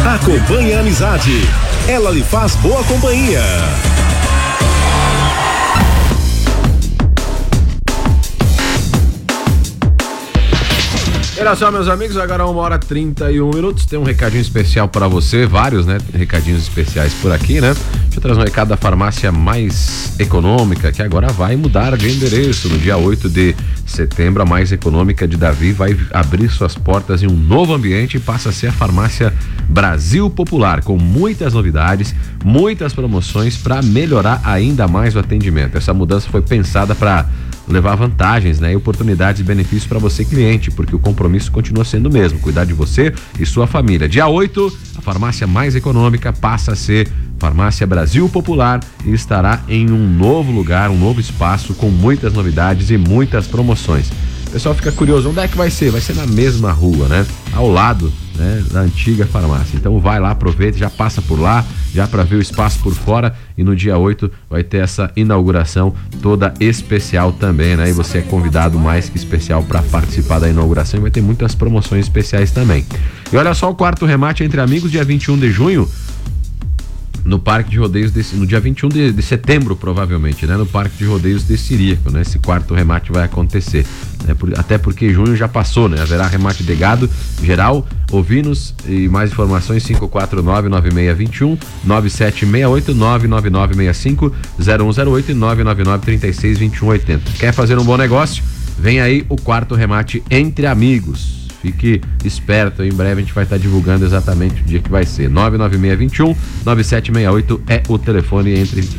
Acompanhe a amizade. Ela lhe faz boa companhia. Olha só, meus amigos, agora 1h31. Tem um recadinho especial para você, vários, né? Recadinhos especiais por aqui, né? Deixa eu trazer um recado da farmácia mais econômica, que agora vai mudar de endereço. No dia 8 de setembro, a Mais Econômica de Davi vai abrir suas portas em um novo ambiente e passa a ser a farmácia Brasil Popular, com muitas novidades, muitas promoções para melhorar ainda mais o atendimento. Essa mudança foi pensada para levar vantagens, né, e oportunidades e benefícios para você, cliente, porque o compromisso continua sendo o mesmo, cuidar de você e sua família. Dia 8, a farmácia mais econômica passa a ser Farmácia Brasil Popular e estará em um novo lugar, um novo espaço com muitas novidades e muitas promoções. O pessoal fica curioso, onde é que vai ser? Vai ser na mesma rua, né? Ao lado, né, da antiga farmácia. Então vai lá, aproveita, já passa por lá, já para ver o espaço por fora, e no dia 8 vai ter essa inauguração toda especial também, né? E você é convidado mais que especial para participar da inauguração, e vai ter muitas promoções especiais também. E olha só, o quarto remate entre amigos, dia 21 de junho, no Parque de Rodeios, no dia 21 de setembro, provavelmente, né? No Parque de Rodeios de Ciríaco, né? Esse quarto remate vai acontecer, né? Até porque junho já passou, né? Haverá remate de gado geral, ovinos, e mais informações 549-9621-9768, 99965-0108 e 99936-2180. Quer fazer um bom negócio? Vem aí o quarto remate entre amigos. Fique esperto, em breve a gente vai estar divulgando exatamente o dia que vai ser. 99621-9768 é o telefone.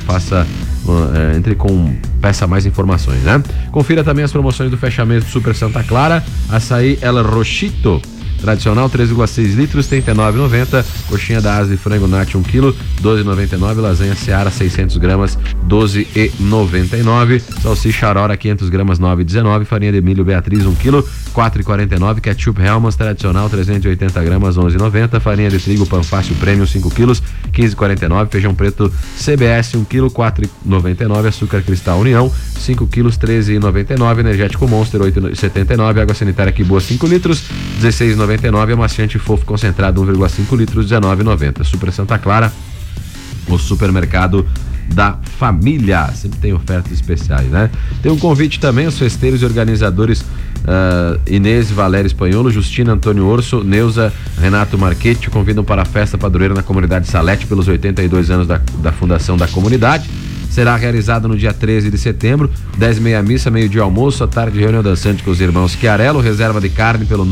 Entre peça mais informações, né? Confira também as promoções do fechamento do Super Santa Clara. Açaí El Rochito tradicional, 3,6 litros, R$ 39,90. Coxinha da asa de frango nati 1 kg, R$ 12,99. Lasanha Seara 600 gramas, R$ 12,99. Salsicha Aurora 500 gramas, R$ 9,19. Farinha de milho Beatriz 1 kg, R$ 4,49. Ketchup Hellmann's tradicional 380 gramas, R$ 11,90. Farinha de trigo Panfácio Premium 5 kg, R$ 15,49. Feijão preto CBS 1 kg, R$ 4,99. Açúcar Cristal União 5 kg, R$ 13,99. Energético Monster 8,79. Água sanitária Que Boa 5 litros, R$ 16,99. Amaciante fofo concentrado 1,5 litros, R$ 19,90. Super Santa Clara, o supermercado da família, sempre tem ofertas especiais, né? Tem um convite também aos festeiros e organizadores Inês Valério Espanholo, Justina Antônio Orso, Neuza Renato Marchetti convidam para a festa padroeira na comunidade Salete pelos 82 anos da fundação da comunidade. Será realizada no dia 13 de setembro, 10h30 missa, meio-dia almoço, à tarde reunião dançante com os irmãos Chiarello, reserva de carne pelo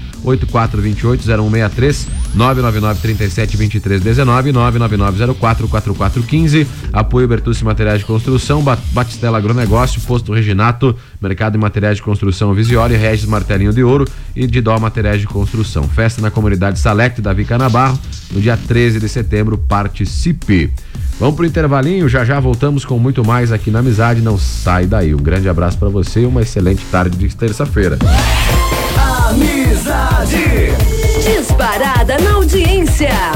984280163, 999372319, 999044415. Apoio Bertucci Materiais de Construção, Batistela Agronegócio, Posto Reginato, Mercado de Materiais de Construção Visioli, Regis Martelinho de Ouro e Didó Materiais de Construção. Festa na comunidade Salete, Davi Canabarro, no dia 13 de setembro. Participe. Vamos pro intervalinho, já voltamos com muito mais aqui na Amizade. Não sai daí. Um grande abraço para você e uma excelente tarde de terça-feira. Amizade. Disparada na audiência.